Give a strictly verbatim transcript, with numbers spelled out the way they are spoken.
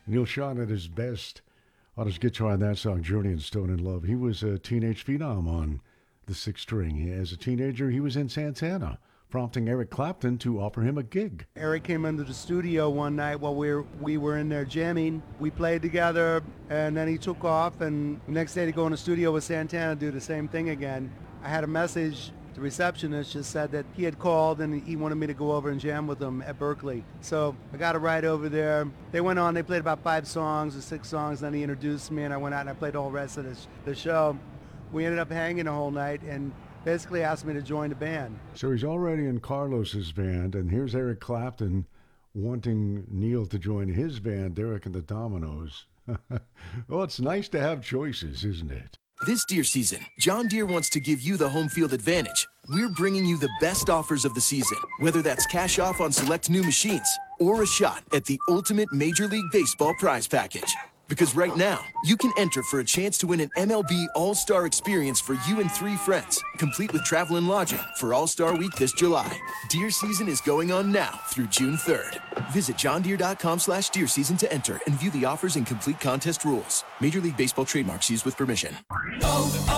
Neil Sean at his best on his guitar on that song, Journey and Stone in Love. He was a teenage phenom on the six string. As a teenager, he was in Santana, prompting Eric Clapton to offer him a gig. Eric came into the studio one night while we were, we were in there jamming. We played together, and then he took off, and the next day to go in the studio with Santana, do the same thing again. I had a message. The receptionist just said that he had called and he wanted me to go over and jam with him at Berkeley. So I got a ride over there. They went on, they played about five songs or six songs, then he introduced me and I went out and I played the whole rest of this, the show. We ended up hanging the whole night and basically asked me to join the band. So he's already in Carlos's band, and here's Eric Clapton wanting Neil to join his band, Derek and the Dominoes. Well, it's nice to have choices, isn't it? This deer season, John Deere wants to give you the home field advantage. We're bringing you the best offers of the season, whether that's cash off on select new machines or a shot at the ultimate Major League Baseball prize package. Because right now, you can enter for a chance to win an M L B All-Star experience for you and three friends, complete with travel and lodging for All-Star Week this July. Deer season is going on now through June third. Visit johndeere.com slash deer season to enter and view the offers and complete contest rules. Major League Baseball trademarks used with permission.